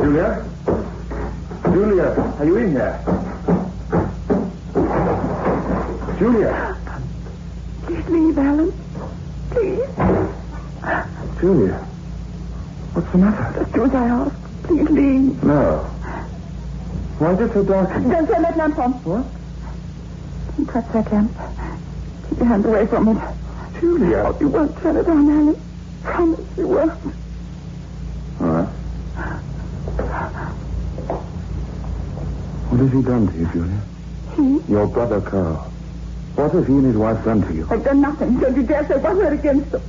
Julia? Julia, are you in here? Julia? Please leave, Alan. Please. Julia? What's the matter? Just do as I ask. Please leave. No. Why is it so dark? Don't turn that lamp on. What? Don't touch that lamp. Keep your hands away from it. Julia? Oh, you won't turn it on, Alan. Promise you won't. All right. What has he done to you, Julia? He? Your brother Carl. What has he and his wife done to you? I've done nothing. Don't you dare say one word against them.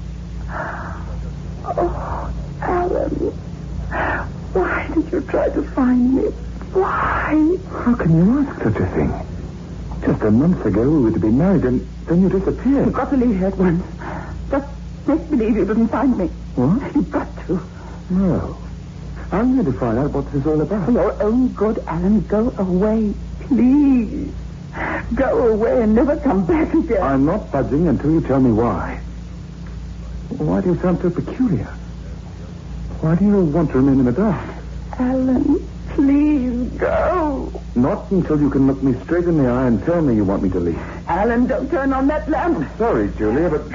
Oh, Alan. Why did you try to find me? Why? How can you ask such a thing? Just a month ago we were to be married, and then you disappeared. You've got to leave here at once. Just make believe you didn't find me. What? You've got to. No. I'm going to find out what this is all about. For your own good, Alan, go away. Please. Go away and never come back again. I'm not budging until you tell me why. Why do you sound so peculiar? Why do you want to remain in the dark? Alan, please go. Not until you can look me straight in the eye and tell me you want me to leave. Alan, don't turn on that lamp. Sorry, Julia, but...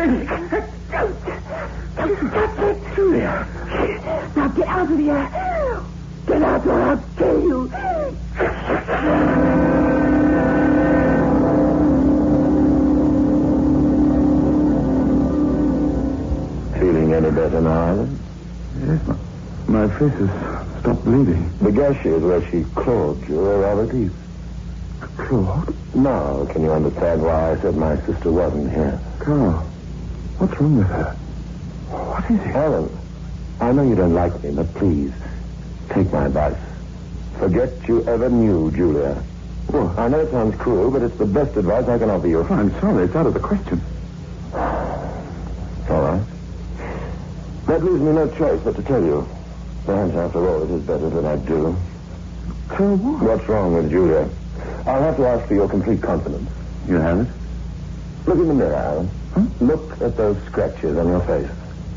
Julia. Now get out of here. Get out or I'll kill you. Feeling any better now, Alan? Yes, my face has stopped bleeding. The gashes where she clawed you are rather deep. Claude? Now, can you understand why I said my sister wasn't here? Carl, what's wrong with her? What is it? Alan, I know you don't like me, but please, take my advice. Forget you ever knew Julia. What? I know it sounds cruel, but it's the best advice I can offer you. I'm sorry, it's out of the question. All right. That leaves me no choice but to tell you. Perhaps, after all, it is better that I do. Tell what? What's wrong with Julia? I'll have to ask for your complete confidence. You have it? Look in the mirror, Alan. Huh? Look at those scratches on your face.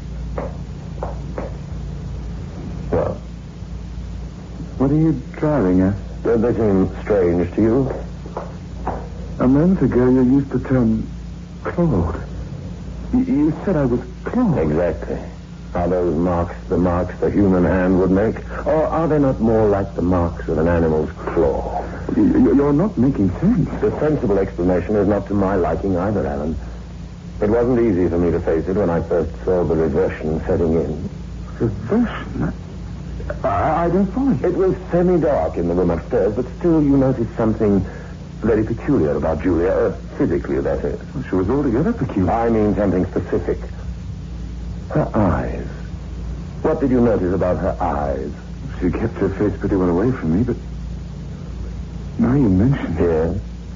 Well, What are you driving at? don't they seem strange to you? A moment ago you used the term Claude. You said I was Claude. Exactly. Are those marks the human hand would make? Or are they not more like the marks of an animal's claw? You're not making sense. The sensible explanation is not to my liking either, Alan. It wasn't easy for me to face it when I first saw the reversion setting in. Reversion? I don't follow you. It was semi-dark in the room upstairs, but still you noticed something very peculiar about Julia, physically, that is. She was altogether peculiar. I mean something specific. Her eyes. What did you notice about her eyes? She kept her face pretty well away from me, but now you mention it. Yes.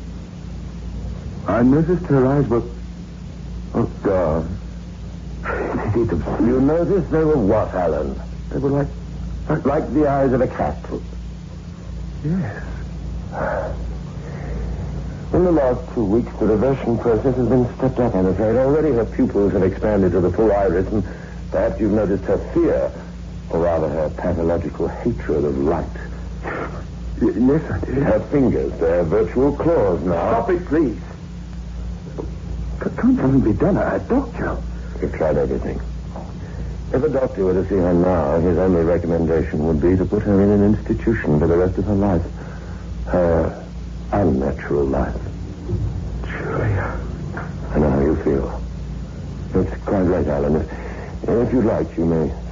I noticed her eyes were... Oh, God. You noticed they were what, Alan? They were like... Like the eyes of a cat. Yes. In the last 2 weeks, the reversion process has been stepped up, I'm afraid. Already her pupils have expanded to the full iris, and perhaps you've noticed her fear, or rather her pathological hatred of light. Yes, I did. Her fingers, they're virtual claws now. Stop it, please. Can't something be done? A doctor? We've tried everything. If a doctor were to see her now, his only recommendation would be to put her in an institution for the rest of her life. Her unnatural life. Julia. I know how you feel. It's quite right, Alan. If you'd like, you may